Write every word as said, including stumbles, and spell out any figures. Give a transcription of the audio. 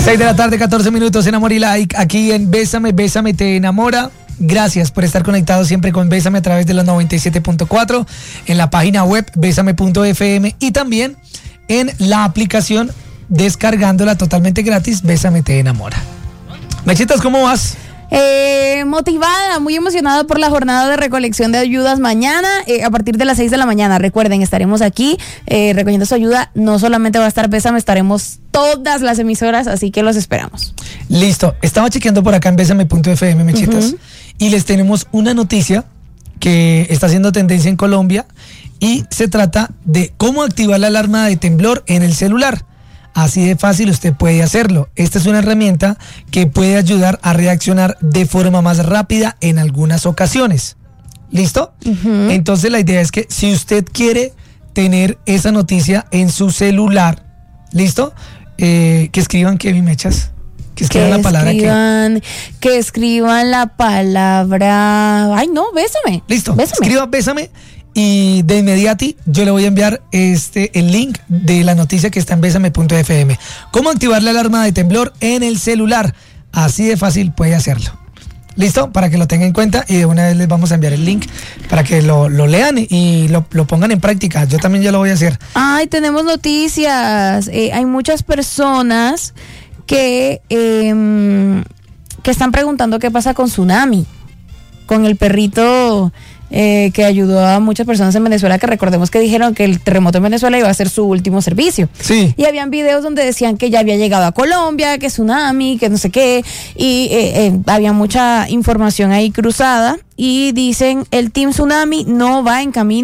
seis de la tarde, catorce minutos en Amor y Like, aquí en Bésame, Bésame te enamora. Gracias por estar conectados siempre con Bésame a través de los noventa y siete punto cuatro, en la página web bésame punto efe eme y también en la aplicación, descargándola totalmente gratis, Bésame te enamora. Mechitas, ¿cómo vas? Eh, motivada, muy emocionada por la jornada de recolección de ayudas mañana eh, a partir de las seis de la mañana. Recuerden, estaremos aquí eh, recogiendo su ayuda. No solamente va a estar Bésame, estaremos todas las emisoras, así que los esperamos. Listo, estaba chequeando por acá en bésame punto efe eme, Mechitas, uh-huh. y les tenemos una noticia que está haciendo tendencia en Colombia y se trata de cómo activar la alarma de temblor en el celular. Así de fácil usted puede hacerlo. Esta es una herramienta que puede ayudar a reaccionar de forma más rápida en algunas ocasiones. ¿Listo? Uh-huh. Entonces la idea es que si usted quiere tener esa noticia en su celular, ¿listo? Eh, que escriban Kevin Mechas. Que escriban que la palabra escriban, que... que escriban la palabra. Ay, no, bésame. Listo. Bésame. Escriba Bésame. Y de inmediato yo le voy a enviar este el link de la noticia que está en bésame punto efe eme. ¿Cómo activar la alarma de temblor en el celular? Así de fácil puede hacerlo. ¿Listo? Para que lo tengan en cuenta y de una vez les vamos a enviar el link para que lo, lo lean y lo, lo pongan en práctica. Yo también ya lo voy a hacer. Ay, tenemos noticias. Eh, hay muchas personas que, eh, que están preguntando qué pasa con Tsunami, con el perrito... Eh, que ayudó a muchas personas en Venezuela, que recordemos que dijeron que el terremoto en Venezuela iba a ser su último servicio. Sí. Y habían videos donde decían que ya había llegado a Colombia, que Tsunami, que no sé qué, y eh, eh, había mucha información ahí cruzada, y dicen, el Team Tsunami no va en camino